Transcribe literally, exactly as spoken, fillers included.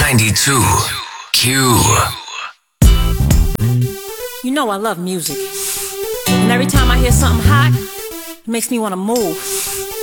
ninety-two Q. You know I love music, and every time I hear something hot, it makes me want to move.